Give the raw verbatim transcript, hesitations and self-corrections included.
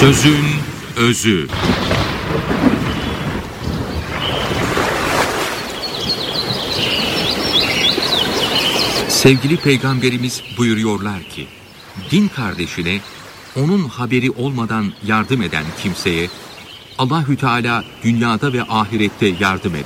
Sözün özü. Sevgili Peygamberimiz buyuruyorlar ki, din kardeşine onun haberi olmadan yardım eden kimseye Allahü Teala dünyada ve ahirette yardım eder.